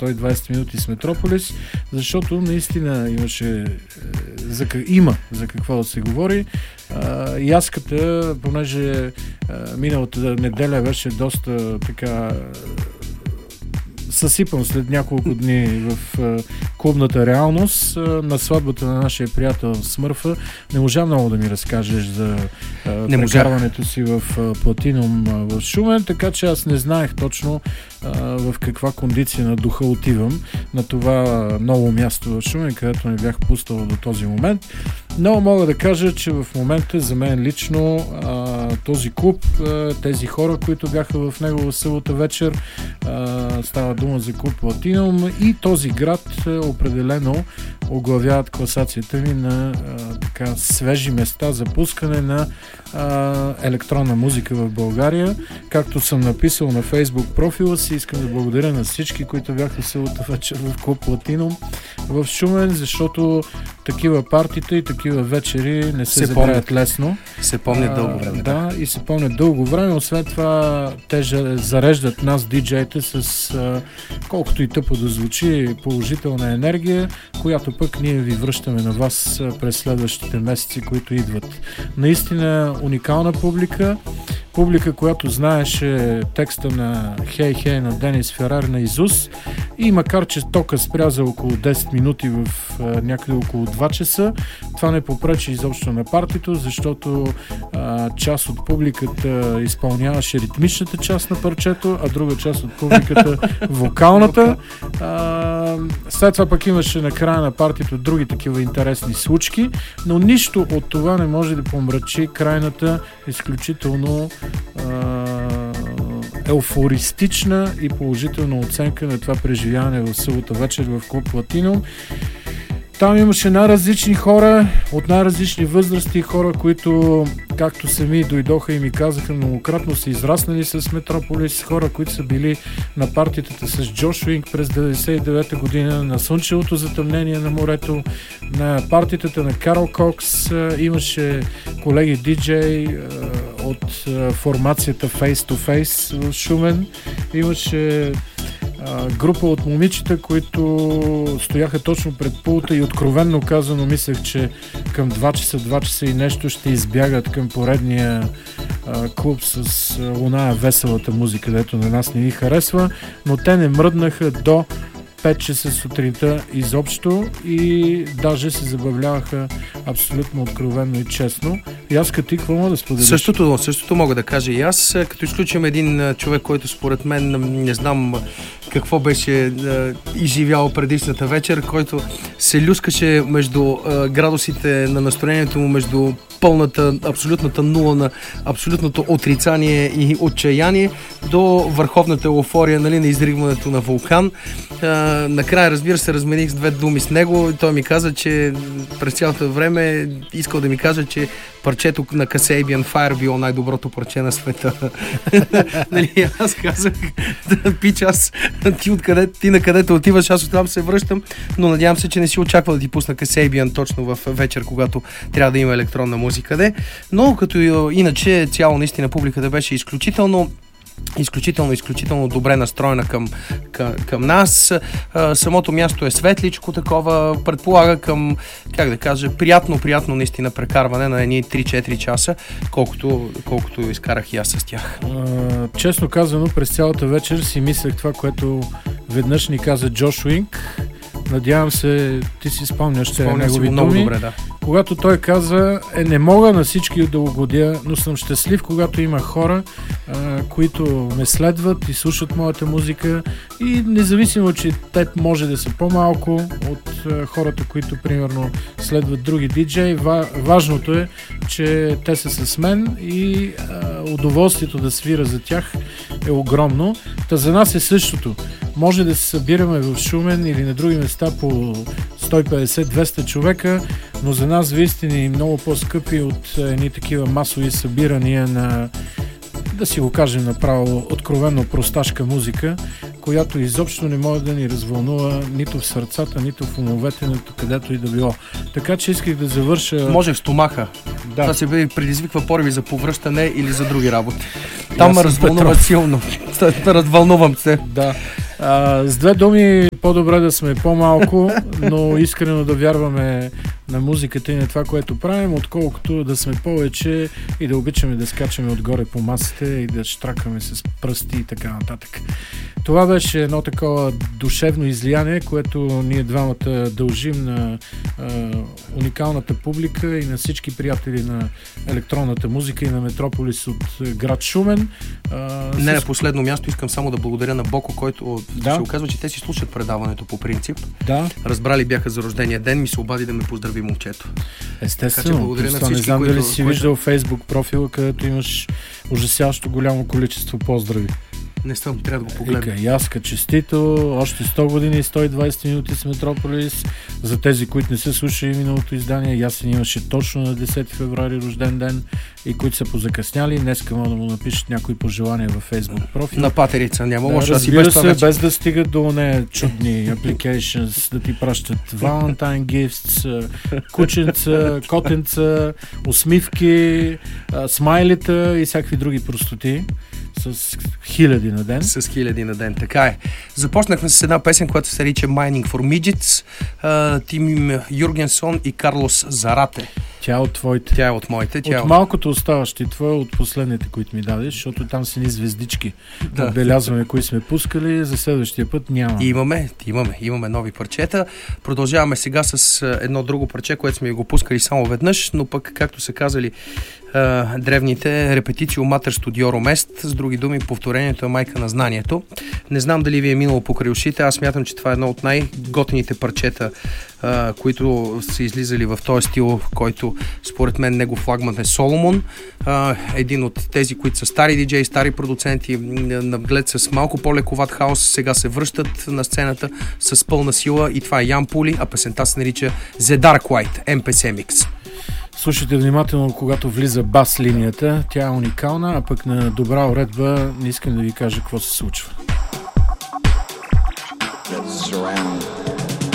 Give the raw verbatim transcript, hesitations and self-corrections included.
сто и двайсет минути с Метрополис, защото наистина имаше за, има за какво да се говори. А, яската, понеже а, миналата неделя беше доста така съсипан след няколко дни в а, клубната реалност, а, на сватбата на нашия приятел Смърфа. Не можа много да ми разкажеш за а, прекарването си в а, Платинум а, в Шумен, така че аз не знаех точно а, в каква кондиция на духа отивам на това ново място в Шумен, където не бях пуснал до този момент. Но мога да кажа, че в момента за мен лично а, този клуб, а, тези хора, които бяха в него в събота вечер, а, става дума за клуб Платинум, и този град а, определено оглавяват класацията ми на а, така свежи места за пускане на а, електронна музика в България. Както съм написал на Фейсбук профила си, искам да благодаря на всички, които бяха в събота вечер в клуб Платинум в Шумен, защото такива партита и такива вечери не се, се забравят лесно. Се помнят дълго време. Да, и се помнят дълго време. Освен това, те зареждат нас, диджеите, с а, колкото и тъпо да звучи, положителна енергия, която пък ние ви връщаме на вас а, през следващите месеци, които идват. Наистина уникална публика. Публика, която знаеше текста на Хей Хей на Денис Ферар на Изус, и макар че тока спря за около десет минути в а, някъде около два часа, това не попречи изобщо на партито, защото а, част от публиката изпълняваше ритмичната част на парчето, а друга част от публиката вокалната. А, след това пък имаше на края на партито други такива интересни случки, но нищо от това не може да помрачи крайната изключително еуфористична и положителна оценка на това преживяване в събота вечер в клуб Платинум. Там имаше най-различни хора, от най-различни възрасти, хора, които, както сами дойдоха и ми казаха, многократно са израснали с Метрополис, хора, които са били на партитата с Джош Уинг през деветдесет и девета година, на Слънчевото затъмнение на морето, на партитата на Карл Кокс. Имаше колеги диджей от формацията Face to Face в Шумен. Имаше група от момичета, които стояха точно пред пулта и откровенно казано мислех, че към два часа, два часа и нещо ще избягат към поредния а, клуб с а, оная веселата музика, дето на нас не ни харесва, но те не мръднаха до пет часа сутринта изобщо и даже се забавляваха абсолютно откровенно и честно. И аз като ти, какво мога да споделиш? Същото, същото мога да кажа и аз, като изключим един човек, който според мен не знам какво беше е, изживял предишната вечер, който се люскаше между е, градусите на настроението му, между пълната, абсолютната нула на абсолютното отрицание и отчаяние до върховната еуфория, нали, на изригването на вулкан. А, накрая, разбира се, размених с две думи с него и той ми каза, че през цялото време искал да ми каже, че парчето на Kasabian Fire било най-доброто парче на света. Нали, аз казах, да, пич, аз ти, откъде, ти на където отиваш, аз оттам се връщам, но надявам се, че не си очаквал да ти пусна Kasabian точно в вечер, когато трябва да има електронна музика. Де. Но като иначе цяло наистина публиката беше изключително изключително, изключително добре настроена към, към, към нас. А, самото място е светличко такова, предполага към, как да кажа, приятно, приятно наистина прекарване на едни три-четири часа, колкото, колкото изкарах и аз с тях. А, честно казано, през цялата вечер си мислех това, което веднъж ни каза Джош Уинг. Надявам се, ти си спомняш, че е негови думи. Добре, да. Когато той каза, е, не мога на всички да угодя, но съм щастлив, когато има хора, а, които ме следват и слушат моята музика, и независимо, че те може да са по-малко от а, хората, които примерно следват други диджеи, ва, важното е, че те са с мен и а, удоволствието да свира за тях е огромно. Та за нас е същото. Може да се събираме в Шумен или на други места по сто и петдесет до двеста човека, но за нас вие сте ни много по-скъпи от едни такива масови събирания на, да си го кажем направо, откровенно просташка музика, която изобщо не може да ни развълнува нито в сърцата, нито в умовете, нито където и да било. Така че исках да завърша... Може в стомаха. Да. Това се предизвиква пориви за повръщане или за други работи. Там ме развълнува силно. Развълнувам се. Да. А, с две думи, по-добре да сме по-малко, но искрено да вярваме на музиката и на това, което правим, отколкото да сме повече и да обичаме да скачаме отгоре по масите и да штракаме с пръсти и така нататък. Това беше едно такова душевно излияние, което ние двамата дължим на а, уникалната публика и на всички приятели на електронната музика и на Метрополис от град Шумен. А, Не, с... на последно място искам само да благодаря на Боко, който да. се оказва, че те си слушат предаването по принцип. Да. Разбрали бяха за рождения ден, ми се обади да ме поздрави момчето. Естествено. Така, това, не знам които, дали си който... виждал Фейсбук профила, където имаш ужасяващо голямо количество поздрави. Не съм, трябва да го погледна. Ека, Яска, честито, още сто години и сто и двайсет минути с Метрополис. За тези, които не са слушали миналото издание, Ясен имаше точно на десети февруари рожден ден и които са позакъсняли, днеска могат да му напишат някои пожелания във Фейсбук профил. На патерица няма, да, може да си без без се, вече. без да стигат до нея чудни applications, да ти пращат Valentine gifts, кученца, котенца, усмивки, смайлита и всякакви други простоти. С хиляди на ден. С хиляди на ден, така е. Започнахме с една песен, която се нарича Mining for Midgets. Тим Юргенсон и Карлос Зарате. Тя е от твоите. Тя е от моите. Тя от е малкото оставащи твоя, от последните, които ми дадеш, защото там са ни звездички. Да. Отбелязваме, кои сме пускали, за следващия път няма. Имаме, имаме, имаме нови парчета. Продължаваме сега с едно друго парче, което сме го пускали само веднъж, но пък, както са казали Uh, древните, репетицио матер студиоро мест, с други думи, повторението е майка на знанието. Не знам дали ви е минало покрай ушите, аз смятам, че това е едно от най-готените парчета, uh, които са излизали в този стил, който според мен него флагман е Соломон, uh, един от тези, които са стари диджеи, стари продуценти, наглед с малко по-лековат хаос, сега се връщат на сцената с пълна сила и това е Ян Пули, а песента се нарича The Dark White, Ем Пи Си Mix. Слушайте внимателно, когато влиза бас линията. Тя е уникална, а пък на добра уредба не искам да ви кажа какво се случва.